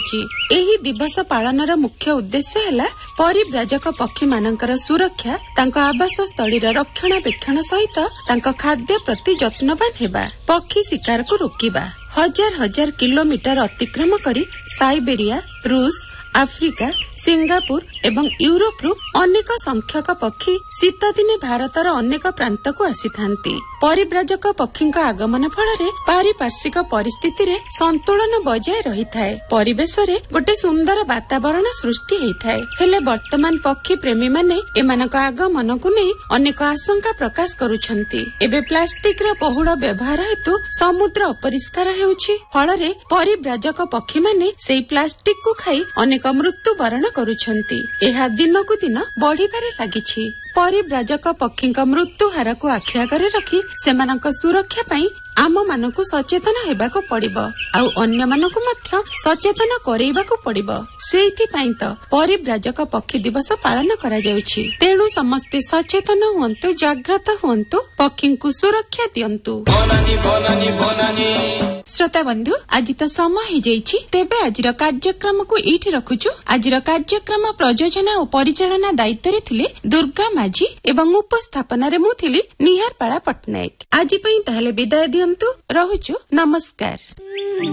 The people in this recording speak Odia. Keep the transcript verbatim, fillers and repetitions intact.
କରାଯାଉଛି। ଏହି ଦିବସ ପାଳନର ମୁଖ୍ୟ ଉଦ୍ଦେଶ୍ୟ ହେଲା ପରିବ୍ରାଜକ ପକ୍ଷୀ ମାନଙ୍କର ସୁରକ୍ଷା, ତାଙ୍କ ଆବାସ ସ୍ଥଳୀର ରକ୍ଷଣାବେକ୍ଷଣ ସହିତ ତାଙ୍କ ଖାଦ୍ୟ ପ୍ରତି ଯତ୍ନବାନ ହେବା, ପକ୍ଷୀ ଶିକାରକୁ ରୋକିବା। ହଜାର ହଜାର କିଲୋମିଟର ଅତିକ୍ରମ କରି ସାଇବେରିଆ, ରୁଷ, ଆଫ୍ରିକା, ସିଙ୍ଗାପୁର ଏବଂ ୟୁରୋପରୁ ଅନେକ ସଂଖ୍ୟକ ପକ୍ଷୀ ଶୀତଦିନେ ଭାରତର ଅନେକ ପ୍ରାନ୍ତକୁ ଆସିଥାନ୍ତି। ପରିବ୍ରାଜକ ପକ୍ଷୀଙ୍କ ଆଗମନ ଫଳରେ ପାରିପାର୍ଶ୍ୱିକ ପରିସ୍ଥିତିରେ ସନ୍ତୁଳନ ବଜାୟ ରହିଥାଏ, ପରିବେଶରେ ଗୋଟେ ସୁନ୍ଦର ବାତାବରଣ ସୃଷ୍ଟି ହୋଇଥାଏ। ହେଲେ ବର୍ତ୍ତମାନ ପକ୍ଷୀ ପ୍ରେମୀମାନେ ଏମାନଙ୍କ ଆଗମନକୁ ନେଇ ଅନେକ ଆଶଙ୍କା ପ୍ରକାଶ କରୁଛନ୍ତି। ଏବେ ପ୍ଲାଷ୍ଟିକର ବହୁଳ ବ୍ୟବହାର ହେତୁ ସମୁଦ୍ର ଅପରିଷ୍କାର ହେଉଛି, ଫଳରେ ପରିବ୍ରାଜକ ପକ୍ଷୀମାନେ ସେହି ପ୍ଲାଷ୍ଟିକକୁ ଖାଇ ଅନେକ ମୃତ୍ୟୁବରଣ କରୁଛନ୍ତି। ଏହା ଦିନକୁ ଦିନ ବଢିବାରେ ଲାଗିଛି। ପରିବ୍ରାଜକ ପକ୍ଷୀଙ୍କ ମୃତ୍ୟୁ ହାରକୁ ଆଖି ଆଗରେ ରଖି ସେମାନଙ୍କ ସୁରକ୍ଷା ପାଇଁ ଆମ ମାନଙ୍କୁ ସଚେତନ ହେବାକୁ ପଡିବ, ଆଉ ଅନ୍ୟମାନଙ୍କୁ ମଧ୍ୟ ସଚେତନ କରେଇବାକୁ ପଡିବ। ସେଇଥିପାଇଁ ତ ପରିବ୍ରାଜକ ପକ୍ଷୀ ଦିବସ ପାଳନ କରାଯାଉଛି। ତେଣୁ ସମସ୍ତେ ସଚେତନ ହୁଅନ୍ତୁ, ଜାଗ୍ରତ ହୁଅନ୍ତୁ, ପକ୍ଷୀଙ୍କୁ ସୁରକ୍ଷା ଦିଅନ୍ତୁ। ଶ୍ରୋତା ବନ୍ଧୁ, ଆଜି ତ ସମୟ ହେଇଯାଇଛି, ତେବେ ଆଜିର କାର୍ଯ୍ୟକ୍ରମକୁ ଏଇଠି ରଖୁଛୁ। ଆଜିର କାର୍ଯ୍ୟକ୍ରମ ପ୍ରଯୋଜନା ଓ ପରିଚାଳନା ଦାୟିତ୍ୱରେ ଥିଲେ ଦୁର୍ଗା ମାଝୀ ଏବଂ ଉପସ୍ଥାପନାରେ ମୁଁ ଥିଲି ନିହାରପାଳା ପଟ୍ଟନାୟକ। ଆଜି ପାଇଁ ତାହେଲେ ବିଦାୟ ଦିଅନ୍ତୁ, ରହୁଛୁ, ନମସ୍କାର।